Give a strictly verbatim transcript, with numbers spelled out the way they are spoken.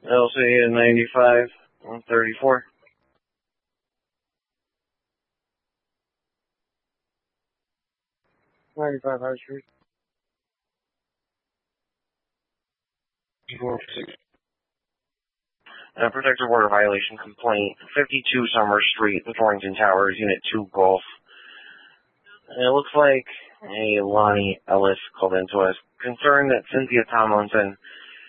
L C ninety-five, one thirty-four. ninety-five High Street. Uh, protective order violation complaint, fifty-two Summer Street, the Torrington Towers, Unit two Golf. And it looks like a Lonnie Ellis called in to us, concerned that Cynthia Tomlinson